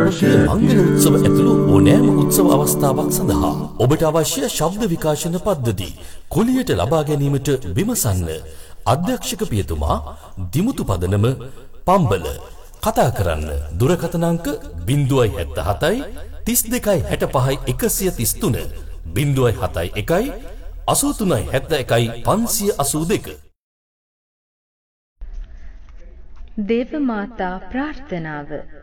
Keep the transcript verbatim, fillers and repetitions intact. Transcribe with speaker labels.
Speaker 1: රාජ්‍ය මංගල උත්සව ඇතුළු ඕනෑම උත්සව අවස්ථාවක් සඳහා ඔබට අවශ්‍ය ශබ්ද විකාශන පද්ධති කුලියට ලබා ගැනීමට විමසන්න. අධ්‍යක්ෂක පියතුමා දිමුතු පදනම පම්බල. කතා කරන්න දුරකථන අංක ज़ीरो सात सात तीस දෙකයි හැට පහයි එකසිය තිස් තුන ज़ीरो හතයි එකයි අසූ තුනයි හැත්තෑ එකයි පන්සිය අසූ දෙක.
Speaker 2: දේව මාතා ප්‍රාර්ථනාව